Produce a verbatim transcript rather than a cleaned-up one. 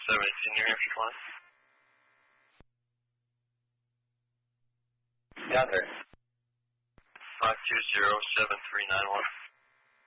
seventy-two New Hampshire one. Got her. five two zero seven three nine one.